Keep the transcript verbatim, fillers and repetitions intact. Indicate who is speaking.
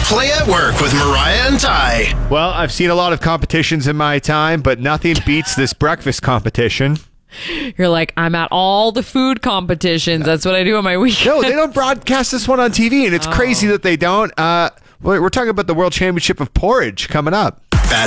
Speaker 1: Play at Work with Mariah and Ty.
Speaker 2: Well, I've seen a lot of competitions in my time, but nothing beats this breakfast competition.
Speaker 3: You're like, I'm at all the food competitions. That's what I do on my weekend.
Speaker 2: No, they don't broadcast this one on T V, and it's
Speaker 3: Oh.
Speaker 2: crazy that they don't. Uh, we're we're talking about the World Championship of Porridge coming up.